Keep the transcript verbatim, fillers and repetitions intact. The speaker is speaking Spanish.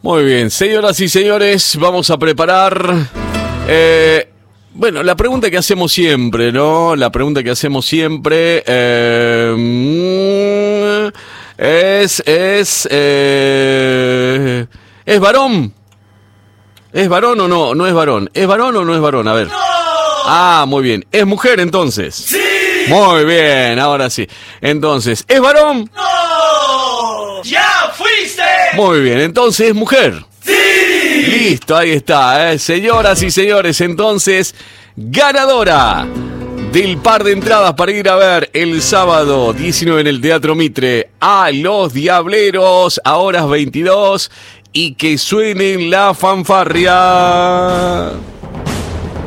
Muy bien, señoras y señores, vamos a preparar... Eh, bueno, la pregunta que hacemos siempre, ¿no? La pregunta que hacemos siempre... Eh, es... es eh, ¿Es varón? ¿Es varón o no? No es varón. ¿Es varón o no es varón? A ver. ¡No! Ah, muy bien. ¿Es mujer entonces? ¡Sí! Muy bien, ahora sí. Entonces, ¿es varón? ¡No! ¡Ya fuiste! Muy bien, entonces, ¿es mujer? ¡Sí! Listo, ahí está, ¿eh? Señoras y señores, entonces, ganadora del par de entradas para ir a ver el sábado diecinueve en el Teatro Mitre a Los Diableros a horas veintidós y que suene la fanfarria.